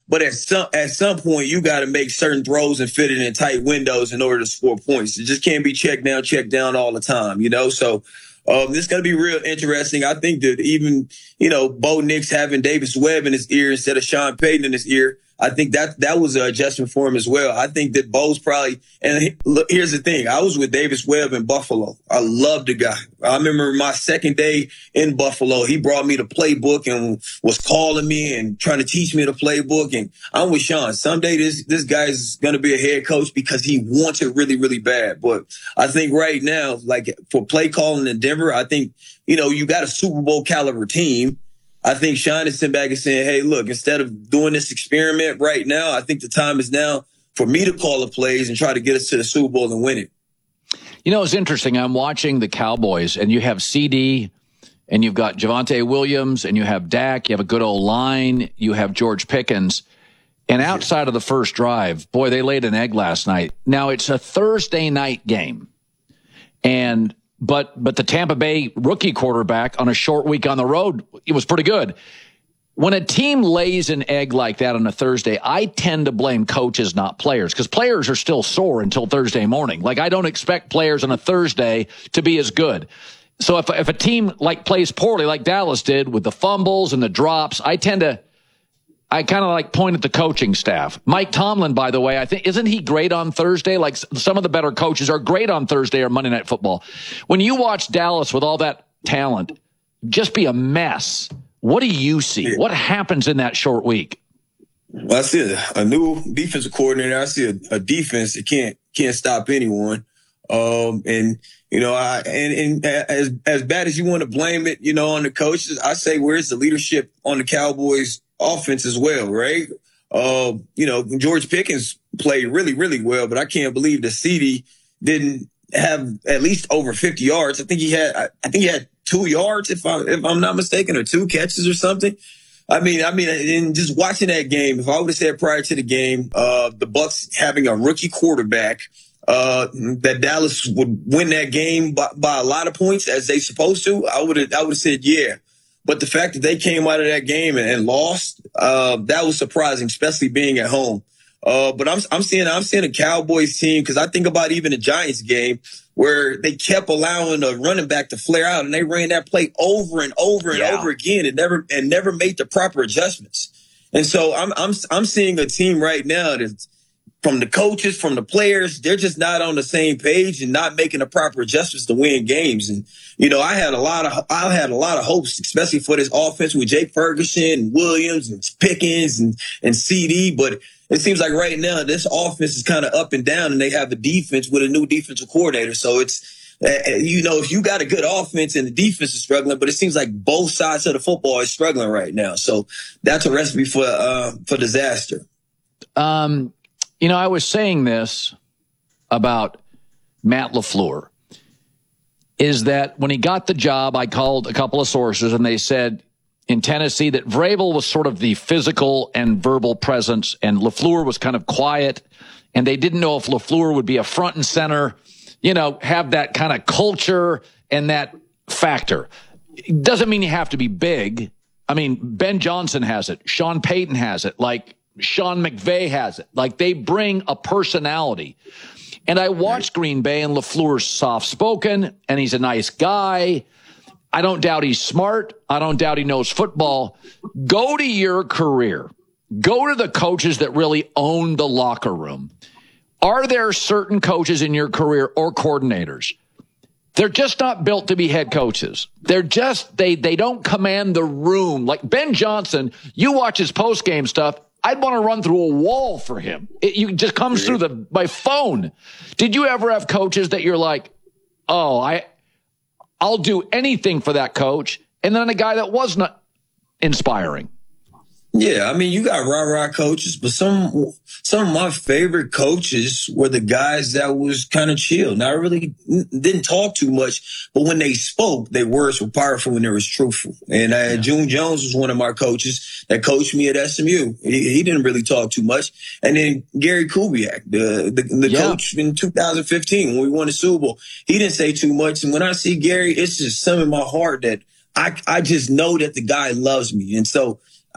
But at some point, you got to make certain throws and fit it in tight windows in order to score points. It just can't be check down all the time, So this is going to be real interesting. I think that even, Bo Nix having Davis Webb in his ear instead of Sean Payton in his ear, I think that was an adjustment for him as well. I think that Bo's probably, and look, here's the thing. I was with Davis Webb in Buffalo. I love the guy. I remember my second day in Buffalo, he brought me the playbook and was calling me and trying to teach me the playbook. And I'm with Sean. Someday this guy's going to be a head coach because he wants it really, really bad. But I think right now, like for play calling in Denver, I think, you got a Super Bowl caliber team. I think Sean is sitting back and saying, hey, look, instead of doing this experiment right now, I think the time is now for me to call the plays and try to get us to the Super Bowl and win it. It's interesting. I'm watching the Cowboys, and you have CD, and you've got Javonte Williams, and you have Dak. You have a good old line. You have George Pickens. And outside of the first drive, boy, they laid an egg last night. Now, it's a Thursday night game. But the Tampa Bay rookie quarterback on a short week on the road, it was pretty good. When a team lays an egg like that on a Thursday, I tend to blame coaches, not players, because players are still sore until Thursday morning. Like, I don't expect players on a Thursday to be as good. So if a team plays poorly like Dallas did with the fumbles and the drops, I kind of point at the coaching staff. Mike Tomlin, by the way, I think, isn't he great on Thursday? Like, some of the better coaches are great on Thursday or Monday Night Football. When you watch Dallas with all that talent just be a mess, what do you see? What happens in that short week? Well, I see a new defensive coordinator. I see a defense that can't stop anyone. And as bad as you want to blame it, on the coaches, I say, where's the leadership on the Cowboys offense as well, right? George Pickens played really, really well, but I can't believe that CD didn't have at least over 50 yards. I think he had 2 yards, if I'm not mistaken, or 2 catches or something. I mean, in just watching that game, if I would have said prior to the game, the Bucs having a rookie quarterback, that Dallas would win that game by a lot of points as they supposed to, I would have said, yeah. But the fact that they came out of that game and lost, that was surprising, especially being at home. But I'm seeing a Cowboys team, because I think about even the Giants game where they kept allowing the running back to flare out, and they ran that play over and over and over again and never made the proper adjustments. And so I'm seeing a team right now that's, from the coaches, from the players, they're just not on the same page and not making the proper adjustments to win games. And, I had a lot of hopes, especially for this offense with Jake Ferguson and Williams and Pickens and CD. But it seems like right now this offense is kind of up and down, and they have the defense with a new defensive coordinator. So it's, if you got a good offense and the defense is struggling, but it seems like both sides of the football is struggling right now. So that's a recipe for disaster. I was saying this about Matt LaFleur, is that when he got the job, I called a couple of sources, and they said in Tennessee that Vrabel was sort of the physical and verbal presence, and LaFleur was kind of quiet, and they didn't know if LaFleur would be a front and center, have that kind of culture and that factor. It doesn't mean you have to be big. I mean, Ben Johnson has it. Sean Payton has it. Like, Sean McVay has it. Like, they bring a personality. And I watched Green Bay, and LaFleur's soft-spoken, and he's a nice guy. I don't doubt he's smart. I don't doubt he knows football. Go to your career. Go to the coaches that really own the locker room. Are there certain coaches in your career or coordinators? They're just not built to be head coaches. They're just, they don't command the room. Like Ben Johnson, you watch his post-game stuff, I'd want to run through a wall for him. It just comes through my phone. Did you ever have coaches that you're like, oh, I'll do anything for that coach, and then a guy that was not inspiring? Yeah, I mean, you got rah-rah coaches, but some of my favorite coaches were the guys that was kind of chill. Now, I really didn't talk too much, but when they spoke, their words were powerful and they was truthful. And June Jones was one of my coaches that coached me at SMU. He didn't really talk too much. And then Gary Kubiak, the coach in 2015 when we won the Super Bowl, he didn't say too much. And when I see Gary, it's just something in my heart that I just know that the guy loves me. And so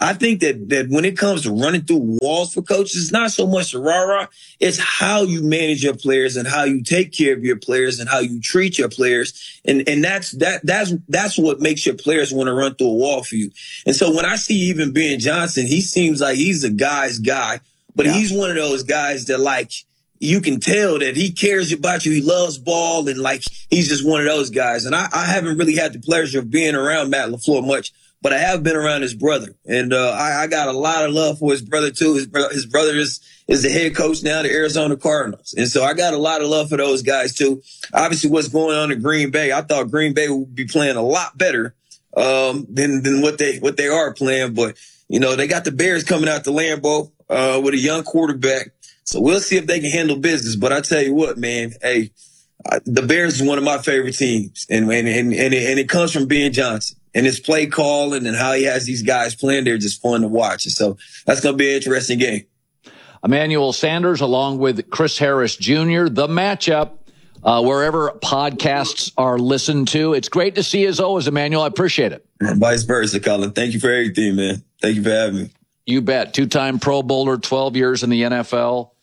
I think that when it comes to running through walls for coaches, it's not so much the rah-rah. It's how you manage your players and how you take care of your players and how you treat your players. And that's what makes your players want to run through a wall for you. And so when I see even Ben Johnson, he seems like he's a guy's guy, but he's one of those guys that, like, you can tell that he cares about you. He loves ball, and, like, he's just one of those guys. And I haven't really had the pleasure of being around Matt LaFleur much, but I have been around his brother. And I got a lot of love for his brother, too. His brother is the head coach now of the Arizona Cardinals. And so I got a lot of love for those guys, too. Obviously, what's going on in Green Bay, I thought Green Bay would be playing a lot better than what they are playing. But, you know, they got the Bears coming out to Lambeau with a young quarterback. So we'll see if they can handle business. But I tell you what, man, hey, the Bears is one of my favorite teams. And it comes from Ben Johnson. And his play calling and how he has these guys playing, they're just fun to watch. And so that's going to be an interesting game. Emmanuel Sanders along with Chris Harris Jr., the matchup, wherever podcasts are listened to. It's great to see you as always, Emmanuel. I appreciate it. Vice versa, Colin. Thank you for everything, man. Thank you for having me. You bet. 2-time Pro Bowler, 12 years in the NFL.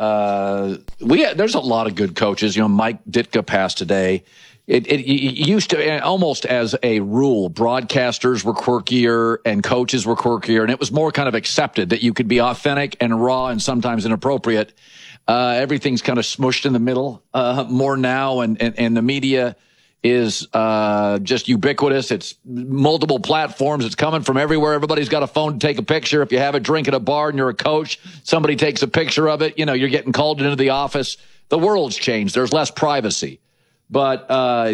There's a lot of good coaches. You know, Mike Ditka passed today. It used to, almost as a rule, broadcasters were quirkier and coaches were quirkier, and it was more kind of accepted that you could be authentic and raw and sometimes inappropriate. Everything's kind of smushed in the middle more now, and the media is just ubiquitous. It's multiple platforms. It's coming from everywhere. Everybody's got a phone to take a picture. If you have a drink at a bar and you're a coach, somebody takes a picture of it. You know, you're getting called into the office. The world's changed. There's less privacy. But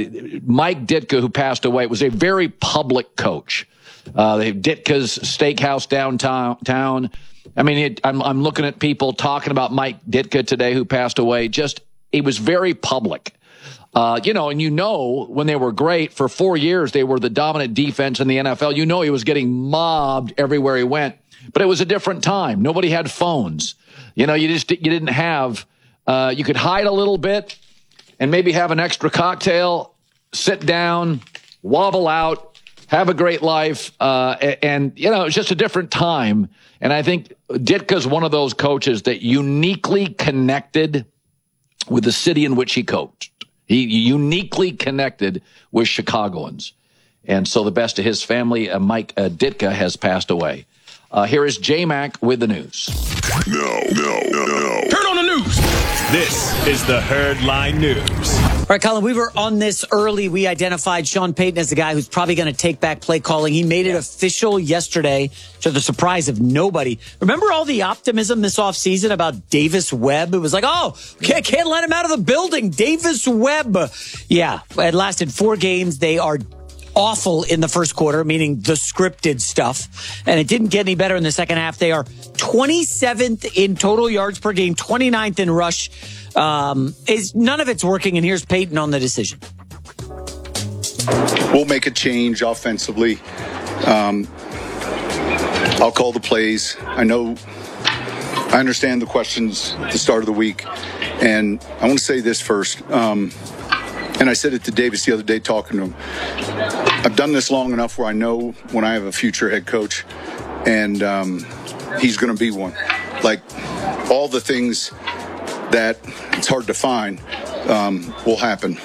Mike Ditka, who passed away, was a very public coach. They have Ditka's Steakhouse downtown. I mean, I'm looking at people talking about Mike Ditka today, who passed away. He was very public. You know, and when they were great for 4 years, they were the dominant defense in the NFL. You know, he was getting mobbed everywhere he went. But it was a different time. Nobody had phones. You know, you didn't have. You could hide a little bit and maybe have an extra cocktail, sit down, wobble out, have a great life. And, you know, it's just a different time. And I think Ditka's one of those coaches that uniquely connected with the city in which he coached. He uniquely connected with Chicagoans. And so the best of his family, Mike Ditka, has passed away. Here is J-Mac with the news. No. Turn on the news. This is the Herdline News. All right, Colin, we were on this early. We identified Sean Payton as the guy who's probably going to take back play calling. He made it official yesterday to the surprise of nobody. Remember all the optimism this offseason about Davis Webb? It was like, oh, can't let him out of the building. Davis Webb. Yeah, it lasted 4 games. They are awful in the first quarter, meaning the scripted stuff. And it didn't get any better in the second half. They are 27th in total yards per game, 29th in rush. None of it's working, and here's Payton on the decision. We'll make a change offensively. I'll call the plays. I understand the questions at the start of the week, and I want to say this first. And I said it to Davis the other day talking to him. I've done this long enough where I know when I have a future head coach, and he's going to be one. Like, all the things that it's hard to find will happen.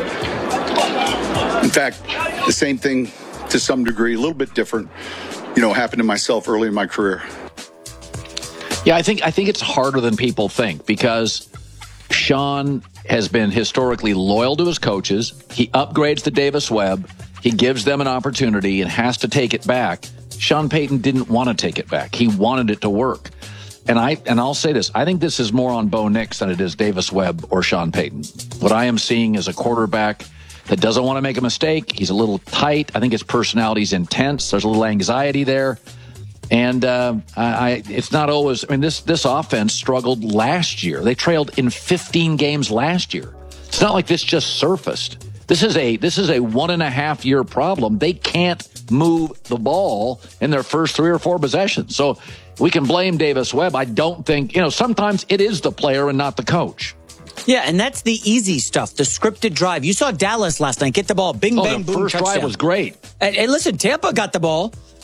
In fact, the same thing to some degree, a little bit different, happened to myself early in my career. Yeah, I think it's harder than people think, because Sean has been historically loyal to his coaches. He upgrades to Davis Webb. He gives them an opportunity and has to take it back. Sean Payton didn't want to take it back. He wanted it to work. And I'll say this. I think this is more on Bo Nix than it is Davis Webb or Sean Payton. What I am seeing is a quarterback that doesn't want to make a mistake. He's a little tight. I think his personality is intense. There's a little anxiety there. And it's not always. I mean, this offense struggled last year. They trailed in 15 games last year. It's not like this just surfaced. This is a 1.5 year problem. They can't move the ball in their first 3 or 4 possessions. So we can blame Davis Webb. I don't think, sometimes it is the player and not the coach. Yeah, and that's the easy stuff, the scripted drive. You saw Dallas last night get the ball, bing, bang, boom, touchdown. The first drive was great. And listen, Tampa got the ball,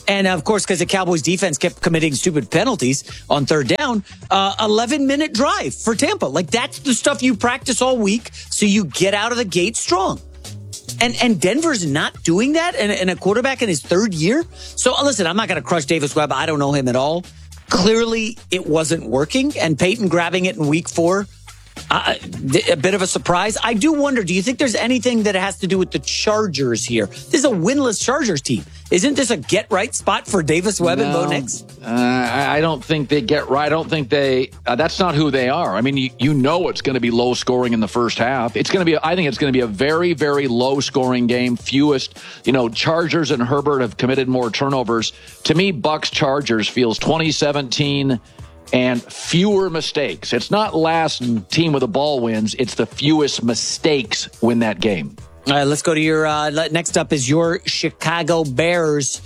And of course, because the Cowboys defense kept committing stupid penalties on third down, 11-minute drive for Tampa. Like, that's the stuff you practice all week so you get out of the gate strong. And Denver's not doing that, and a quarterback in his third year. So listen, I'm not going to crush Davis Webb. I don't know him at all. Clearly, it wasn't working, and Peyton grabbing it in week 4, a bit of a surprise. I do wonder, do you think there's anything that has to do with the Chargers here? This is a winless Chargers team. Isn't this a get-right spot for Davis Webb and Bo Nix? I don't think they get right. I don't think they that's not who they are. I mean, you know it's going to be low scoring in the first half. I think it's going to be a very, very low scoring game. Fewest, Chargers and Herbert have committed more turnovers. To me, Bucs Chargers feels 2017 and fewer mistakes. It's not last team with the ball wins. It's the fewest mistakes win that game. All right, let's go to your next up is your Chicago Bears.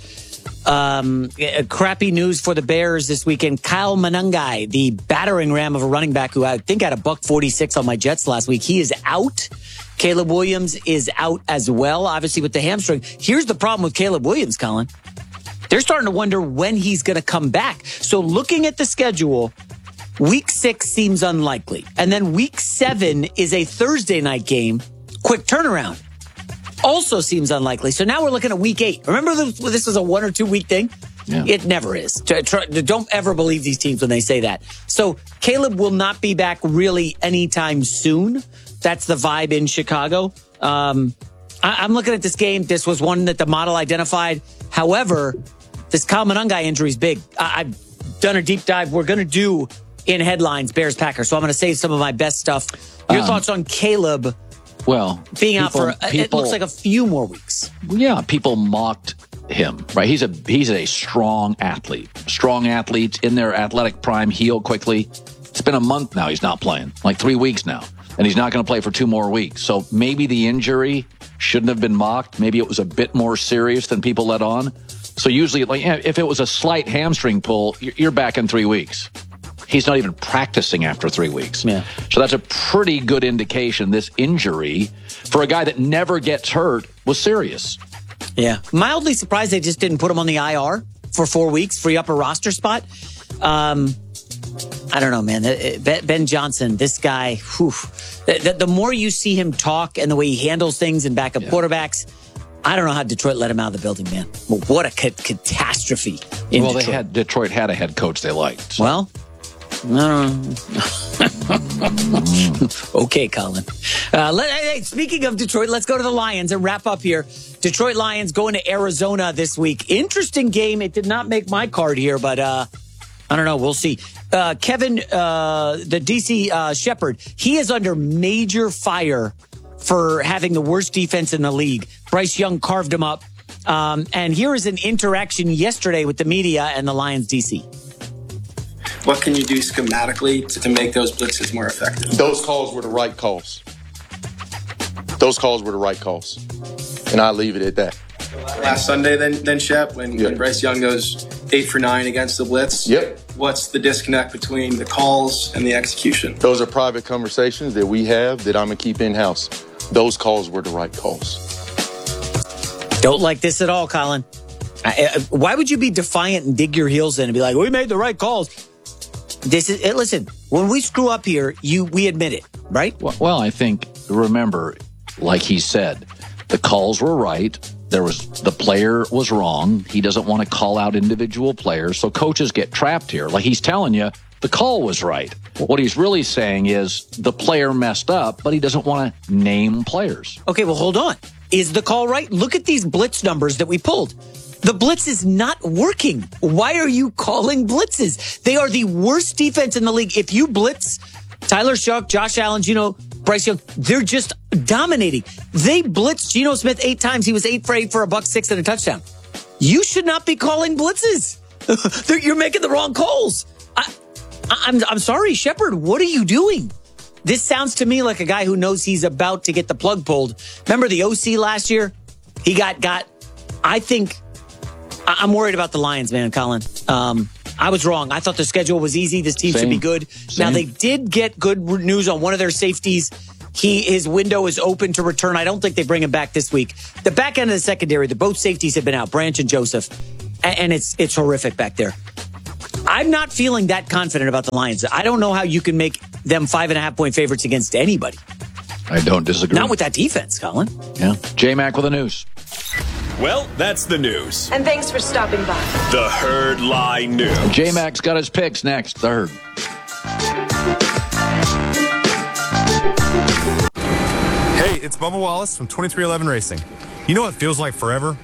Crappy news for the Bears this weekend. Kyle Monangai, the battering ram of a running back who I think had a $146 on my Jets last week. He is out. Caleb Williams is out as well, obviously with the hamstring. Here's the problem with Caleb Williams, Colin. They're starting to wonder when he's going to come back. So looking at the schedule, week 6 seems unlikely. And then week 7 is a Thursday night game. Quick turnaround. Also seems unlikely. So now we're looking at week 8. Remember this was a 1 or 2 week thing? Yeah. It never is. Don't ever believe these teams when they say that. So Caleb will not be back really anytime soon. That's the vibe in Chicago. I'm looking at this game. This was one that the model identified. However, this Kyle Monangai injury is big. I've done a deep dive. We're going to do in headlines Bears-Packers. So I'm going to save some of my best stuff. Your thoughts on Caleb? Well, being out for it looks like a few more weeks. Yeah, people mocked him, right? He's a strong athlete. Strong athletes in their athletic prime heal quickly. It's been a month now. He's not playing, like 3 weeks now, and he's not going to play for 2 more weeks. So maybe the injury shouldn't have been mocked. Maybe it was a bit more serious than people let on. So usually, if it was a slight hamstring pull, you're back in 3 weeks. He's not even practicing after 3 weeks. Yeah. So that's a pretty good indication this injury for a guy that never gets hurt was serious. Yeah. Mildly surprised they just didn't put him on the IR for 4 weeks, free up a roster spot. I don't know, man. Ben Johnson, this guy, the more you see him talk and the way he handles things and backup quarterbacks, I don't know how Detroit let him out of the building, man. What a catastrophe in Detroit. Detroit had a head coach they liked. So. Well, no. Okay, Colin. Speaking of Detroit, let's go to the Lions and wrap up here. Detroit Lions going to Arizona this week. Interesting game. It did not make my card here, but I don't know. We'll see. Kevin, the DC Shepherd, he is under major fire for having the worst defense in the league. Bryce Young carved him up. And here is an interaction yesterday with the media and the Lions DC. What can you do schematically to make those blitzes more effective? Those calls were the right calls. And I'll leave it at that. Last Sunday, then Shep, when Bryce Young goes 8 for 9 against the blitz. Yep. What's the disconnect between the calls and the execution? Those are private conversations that we have that I'm going to keep in-house. Those calls were the right calls. Don't like this at all, Colin. Why would you be defiant and dig your heels in and be like, we made the right calls? Listen, when we screw up here, we admit it, right? Well, I think, remember, like he said, the calls were right. The player was wrong. He doesn't want to call out individual players. So coaches get trapped here. Like he's telling you, the call was right. What he's really saying is the player messed up, but he doesn't want to name players. Okay, well, hold on. Is the call right? Look at these blitz numbers that we pulled. The blitz is not working. Why are you calling blitzes? They are the worst defense in the league. If you blitz Tyler Shough, Josh Allen, Bryce Young, they're just dominating. They blitzed Geno Smith 8 times. He was 8 for 8 for $106 and a touchdown. You should not be calling blitzes. You're making the wrong calls. I'm sorry, Shepard. What are you doing? This sounds to me like a guy who knows he's about to get the plug pulled. Remember the OC last year? He got. I think I'm worried about the Lions, man, Colin. I was wrong. I thought the schedule was easy. This team should be good. Now, they did get good news on one of their safeties. His window is open to return. I don't think they bring him back this week. The back end of the secondary, both safeties have been out, Branch and Joseph. and it's horrific back there. I'm not feeling that confident about the Lions. I don't know how you can make them 5.5-point favorites against anybody. I don't disagree. Not with that defense, Colin. Yeah. J-Mac with the news. Well, that's the news. And thanks for stopping by. The Herd Lie News. J-Mac's got his picks next. The Herd. Hey, it's Bubba Wallace from 2311 Racing. You know what feels like forever?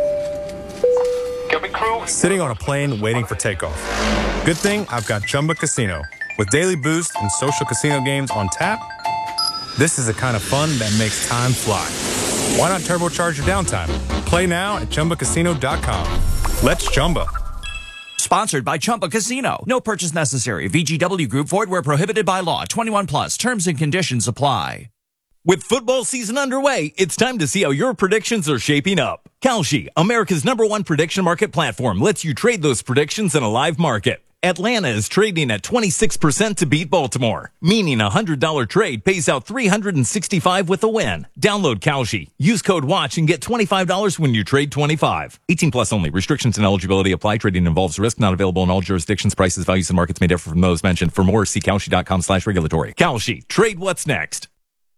Sitting on a plane waiting for takeoff. Good thing I've got Chumba Casino. With daily boost and social casino games on tap, this is the kind of fun that makes time fly. Why not turbocharge your downtime? Play now at ChumbaCasino.com. Let's Chumba. Sponsored by Chumba Casino. No purchase necessary. VGW Group. Void where prohibited by law. 21 plus. Terms and conditions apply. With football season underway, it's time to see how your predictions are shaping up. Kalshi, America's #1 prediction market platform, lets you trade those predictions in a live market. Atlanta is trading at 26% to beat Baltimore, meaning a $100 trade pays out $365 with a win. Download Kalshi. Use code WATCH and get $25 when you trade 25. 18 plus only. Restrictions and eligibility apply. Trading involves risk. Not available in all jurisdictions. Prices, values, and markets may differ from those mentioned. For more, see Kalshi.com/regulatory. Kalshi. Trade what's next.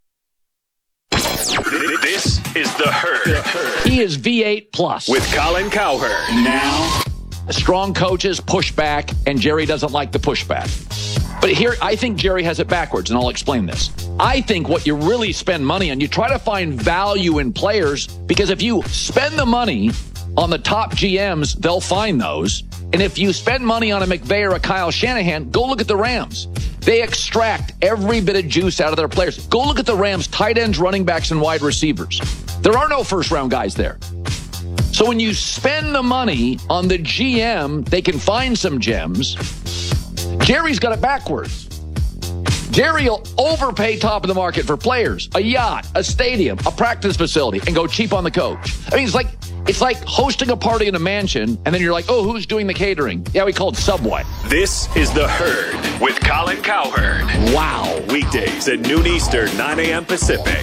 This is The Herd. He is V8 plus. With Colin Cowherd. Now. Strong coaches push back, and Jerry doesn't like the pushback. But here, I think Jerry has it backwards, and I'll explain this. I think what you really spend money on, you try to find value in players, because if you spend the money on the top GMs, they'll find those. And if you spend money on a McVay or a Kyle Shanahan, go look at the Rams. They extract every bit of juice out of their players. Go look at the Rams' tight ends, running backs, and wide receivers. There are no first-round guys there. So when you spend the money on the GM, they can find some gems. Jerry's got it backwards. Jerry will overpay top of the market for players, a yacht, a stadium, a practice facility, and go cheap on the coach. I mean, it's like hosting a party in a mansion, and then you're like, oh, who's doing the catering? Yeah, we called Subway. This is The Herd with Colin Cowherd. Wow. Weekdays at noon Eastern, 9 a.m. Pacific.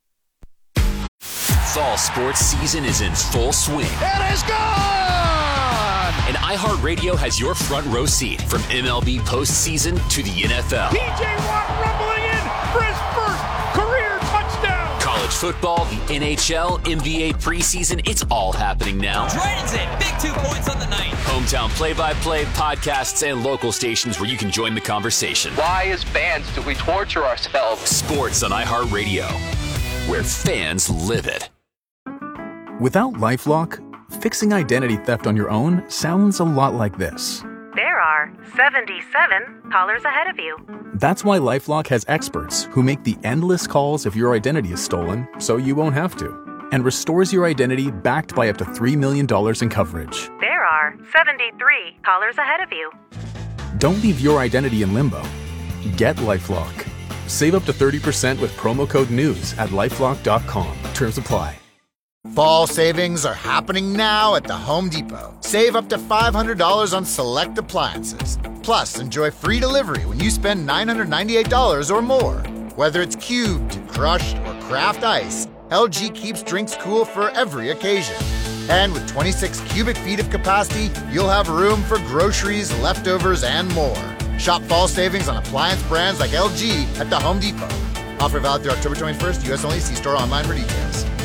Fall sports season is in full swing. It is gone! And iHeartRadio has your front row seat from MLB postseason to the NFL. P.J. Watt rumbling in for his first career touchdown. College football, the NHL, NBA preseason, it's all happening now. Dragons in, big 2 points on the night. Hometown play-by-play, podcasts, and local stations where you can join the conversation. Why, as fans, do we torture ourselves? Sports on iHeartRadio, where fans live it. Without LifeLock, fixing identity theft on your own sounds a lot like this. There are 77 callers ahead of you. That's why LifeLock has experts who make the endless calls if your identity is stolen, so you won't have to, and restores your identity backed by up to $3 million in coverage. There are 73 callers ahead of you. Don't leave your identity in limbo. Get LifeLock. Save up to 30% with promo code NEWS at LifeLock.com. Terms apply. Fall savings are happening now at the Home Depot. Save up to $500 on select appliances. Plus, enjoy free delivery when you spend $998 or more. Whether it's cubed, crushed, or craft ice, LG keeps drinks cool for every occasion. And with 26 cubic feet of capacity, you'll have room for groceries, leftovers, and more. Shop fall savings on appliance brands like LG at the Home Depot. Offer valid through October 21st, U.S. only. See store online for details.